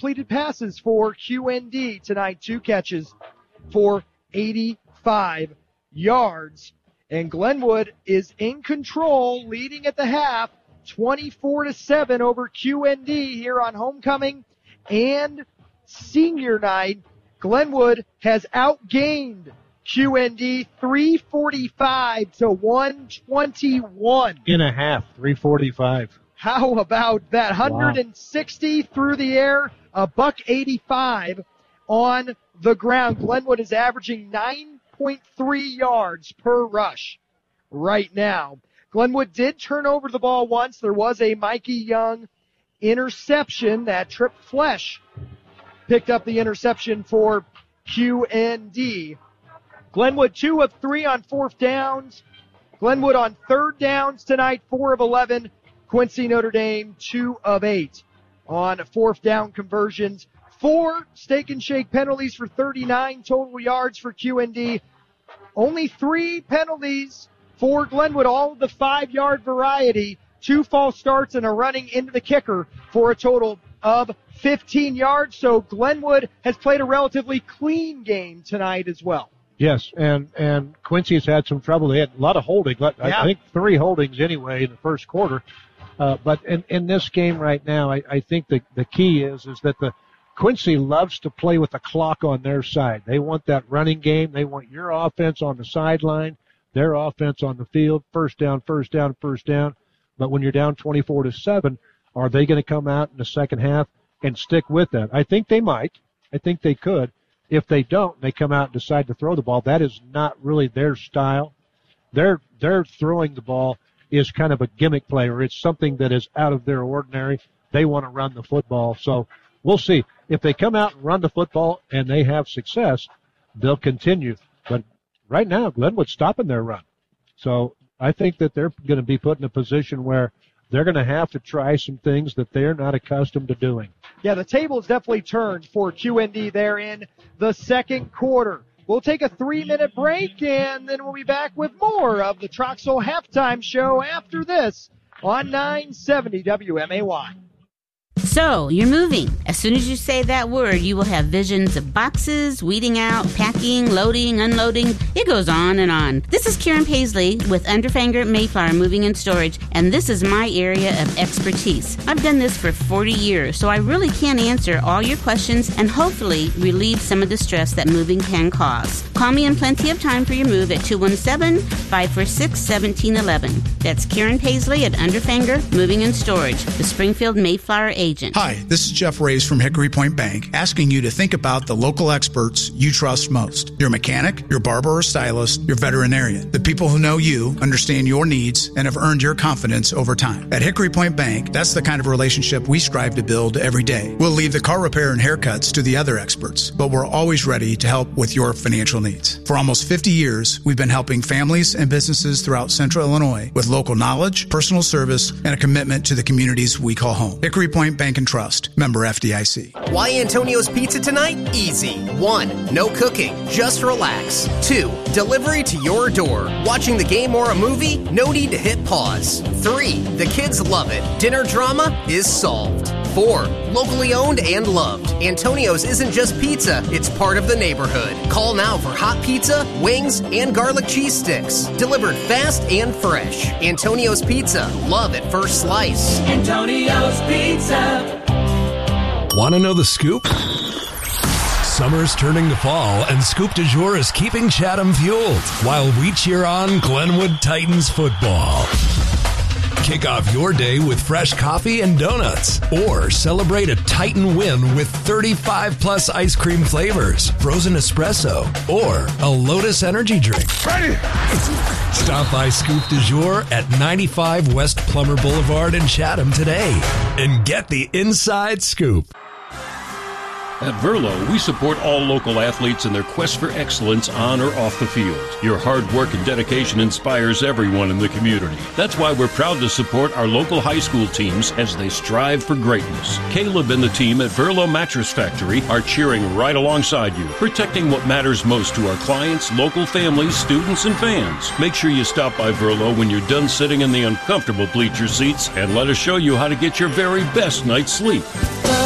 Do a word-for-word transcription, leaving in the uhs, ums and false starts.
completed passes for Q N D tonight. Two catches for eighty-five yards. And Glenwood is in control, leading at the half, twenty-four to seven over Q N D here on homecoming and senior night. Glenwood has outgained Q N D three forty-five to one twenty-one. In a half, three forty-five. How about that? one hundred sixty wow. Through the air, a buck eighty-five on the ground. Glenwood is averaging nine point three yards per rush right now. Glenwood did turn over the ball once. There was a Mikey Young interception. That Trip Flesh picked up the interception for Q N D. Glenwood two of three on fourth downs. Glenwood on third downs tonight, four of eleven. Quincy Notre Dame two of eight on fourth down conversions. Four steak and shake penalties for thirty-nine total yards for Q N D. Only three penalties for Glenwood, all of the five-yard variety. Two false starts and a running into the kicker for a total of fifteen yards. So Glenwood has played a relatively clean game tonight as well. Yes, and, and Quincy's had some trouble. They had a lot of holding. I, yeah. I think three holdings anyway in the first quarter. Uh, but in, in this game right now, I, I think the, the key is, is that the Quincy loves to play with the clock on their side. They want that running game. They want your offense on the sideline, their offense on the field, first down, first down, first down. But when you're down twenty-four to seven, are they going to come out in the second half and stick with that? I think they might. I think they could. If they don't, they come out and decide to throw the ball. That is not really their style. Their their throwing the ball is kind of a gimmick play, or it's something that is out of their ordinary. They want to run the football. So we'll see. If they come out and run the football and they have success, they'll continue. But right now, Glenwood's stopping their run. So I think that they're going to be put in a position where they're going to have to try some things that they're not accustomed to doing. Yeah, the table's definitely turned for Q N D there in the second quarter. We'll take a three-minute break, and then we'll be back with more of the Troxel Halftime Show after this on nine seventy W M A Y. So, you're moving. As soon as you say that word, you will have visions of boxes, weeding out, packing, loading, unloading. It goes on and on. This is Karen Paisley with Underfanger Mayflower Moving and Storage, and this is my area of expertise. I've done this for forty years, so I really can answer all your questions and hopefully relieve some of the stress that moving can cause. Call me in plenty of time for your move at two one seven, five four six, one seven one one. That's Karen Paisley at Underfanger Moving and Storage, the Springfield Mayflower agent. Hi, this is Jeff Reyes from Hickory Point Bank, asking you to think about the local experts you trust most. Your mechanic, your barber or stylist, your veterinarian. The people who know you, understand your needs, and have earned your confidence over time. At Hickory Point Bank, that's the kind of relationship we strive to build every day. We'll leave the car repair and haircuts to the other experts, but we're always ready to help with your financial needs. For almost fifty years, we've been helping families and businesses throughout Central Illinois with local knowledge, personal service, and a commitment to the communities we call home. Hickory Point Bank and Trust, member F D I C. Why Antonio's Pizza tonight? Easy. One, no cooking, just relax. Two, delivery to your door. Watching the game or a movie? No need to hit pause. Three, the kids love it. Dinner drama is solved. Four, locally owned and loved. Antonio's isn't just pizza, it's part of the neighborhood. Call now for hot pizza, wings, and garlic cheese sticks. Delivered fast and fresh. Antonio's Pizza, love at first slice. Antonio's Pizza. Want to know the scoop? Summer's turning to fall, and Scoop du Jour is keeping Chatham fueled while we cheer on Glenwood Titans football. Kick off your day with fresh coffee and donuts, or celebrate a Titan win with thirty-five plus ice cream flavors, frozen espresso, or a Lotus energy drink. Ready? Stop by Scoop du Jour at ninety-five West Plummer Boulevard in Chatham today and get the inside scoop. At Verlo, we support all local athletes in their quest for excellence on or off the field. Your hard work and dedication inspires everyone in the community. That's why we're proud to support our local high school teams as they strive for greatness. Caleb and the team at Verlo Mattress Factory are cheering right alongside you, protecting what matters most to our clients, local families, students, and fans. Make sure you stop by Verlo when you're done sitting in the uncomfortable bleacher seats and let us show you how to get your very best night's sleep.